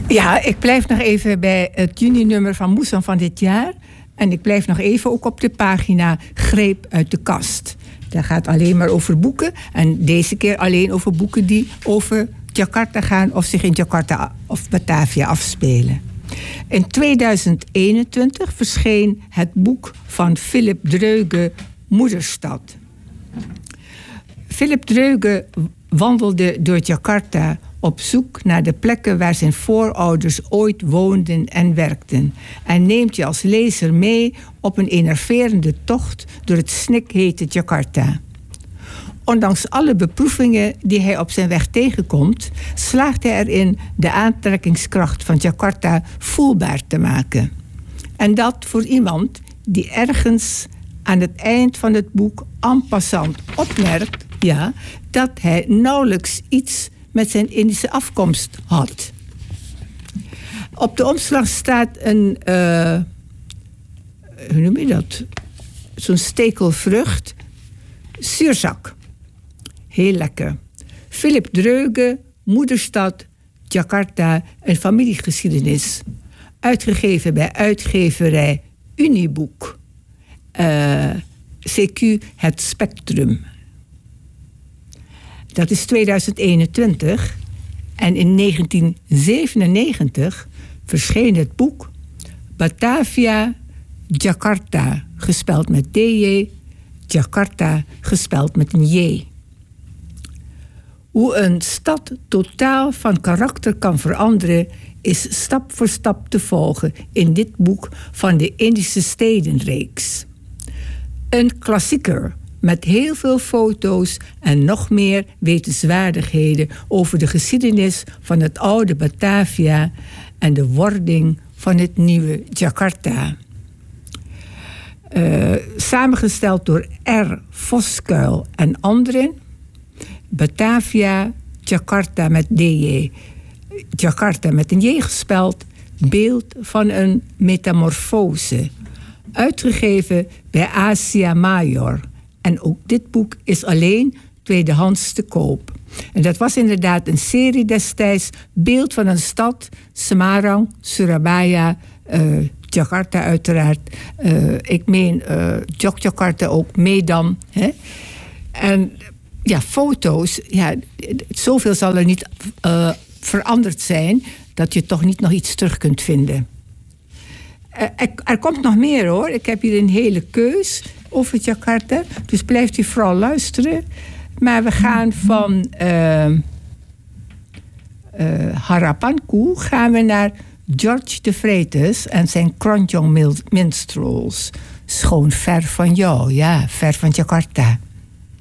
Ja, ik blijf nog even bij het juni-nummer van Moesam van dit jaar. En ik blijf nog even ook op de pagina Greep uit de kast. Dat gaat alleen maar over boeken. En deze keer alleen over boeken die over Jakarta gaan of zich in Jakarta of Batavia afspelen. In 2021 verscheen het boek van Philip Dreuge, Moederstad. Philip Dreuge wandelde door Jakarta op zoek naar de plekken waar zijn voorouders ooit woonden en werkten. En neemt je als lezer mee op een enerverende tocht door het snikhete Jakarta. Ondanks alle beproevingen die hij op zijn weg tegenkomt, slaagt hij erin de aantrekkingskracht van Jakarta voelbaar te maken. En dat voor iemand die ergens aan het eind van het boek en passant opmerkt, ja, dat hij nauwelijks iets met zijn Indische afkomst had. Op de omslag staat een, hoe noem je dat? Zo'n stekelvrucht. Zuurzak. Heel lekker. Philip Dreuge, Moederstad, Jakarta, een familiegeschiedenis. Uitgegeven bij uitgeverij Uniboek. CQ Het Spectrum. Dat is 2021. En in 1997 verscheen het boek Batavia, Jakarta, gespeld met DJ, Jakarta, gespeld met een J. Hoe een stad totaal van karakter kan veranderen, is stap voor stap te volgen in dit boek van de Indische stedenreeks. Een klassieker met heel veel foto's en nog meer wetenswaardigheden over de geschiedenis van het oude Batavia en de wording van het nieuwe Jakarta. Samengesteld door R. Voskuil en anderen. Batavia, Jakarta met DJ. Jakarta met een J gespeld. Beeld van een metamorfose. Uitgegeven bij Asia Major. En ook dit boek is alleen tweedehands te koop. En dat was inderdaad een serie destijds. Beeld van een stad. Semarang, Surabaya, Jakarta uiteraard. Ik meen Yogyakarta ook, Medan. Hè? En ja, foto's. Ja, zoveel zal er niet veranderd zijn dat je toch niet nog iets terug kunt vinden. Er komt nog meer hoor. Ik heb hier een hele keus over Jakarta. Dus blijft u vooral luisteren. Maar we gaan van Harapanku gaan we naar George de Vretes en zijn Kronjong Minstrels. Schoon ver van jou, ja, ver van Jakarta.